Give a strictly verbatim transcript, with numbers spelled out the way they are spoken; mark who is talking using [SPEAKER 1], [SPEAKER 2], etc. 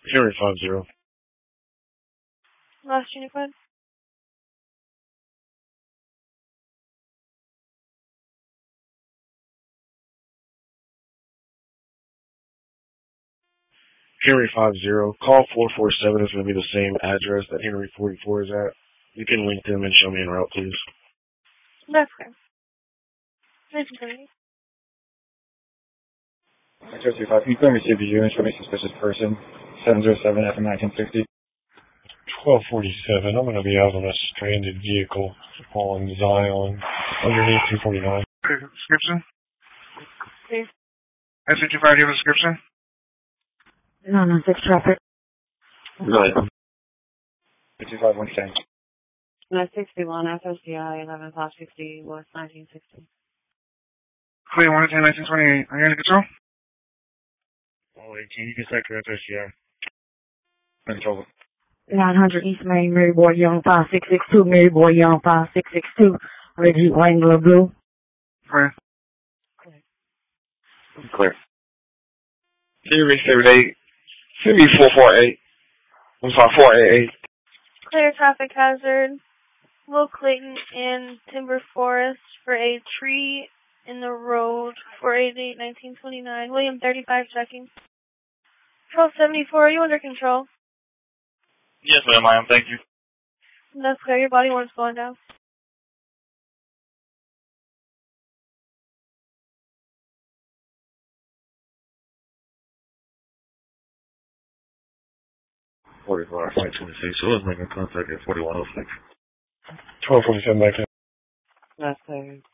[SPEAKER 1] Henry five zero.
[SPEAKER 2] Last unit code.
[SPEAKER 1] Henry five zero. Call four four seven is going to be the same address that Henry forty-four is at. You can link them and show me en route, please.
[SPEAKER 2] That's okay. Nice to meet you.
[SPEAKER 3] X O five, can you clear me C B U and show me suspicious person? seven zero seven F M nineteen sixty.
[SPEAKER 4] twelve forty-seven. I'm going to be out on a stranded vehicle on Zion underneath two forty-nine.
[SPEAKER 5] Okay, description?
[SPEAKER 2] Please.
[SPEAKER 5] S two five, do you have a description?
[SPEAKER 6] No, no, six traffic.
[SPEAKER 1] Go ahead.
[SPEAKER 3] two five one ten.
[SPEAKER 6] No, sixty-one, F S D I, eleven five sixty, West nineteen sixty.
[SPEAKER 5] Clear one ten nineteen twenty-eight. Are you under control?
[SPEAKER 1] All eighteen, you can sector F S G I.
[SPEAKER 3] Control.
[SPEAKER 6] nine hundred East Main, Mary Boy Young, five six six two, Mary Boy Young, five six six two, Reggie Wrangler Blue.
[SPEAKER 5] Clear.
[SPEAKER 1] Clear. Henry seven eight. Send me four four eight. I'm sorry, four eight eight.
[SPEAKER 2] Clear traffic hazard. Will Clayton and Timber Forest for a tree in the road, four eight eight nineteen twenty-nine. William thirty-five checking. twelve seventy-four, are you under control?
[SPEAKER 7] Yes, ma'am, I am. Thank you.
[SPEAKER 2] That's clear. Your body warm's going down.
[SPEAKER 1] forty-four, flight twenty-six. So let's make a contact at forty-one oh six.
[SPEAKER 4] twelve forty-seven back in.
[SPEAKER 6] That's clear.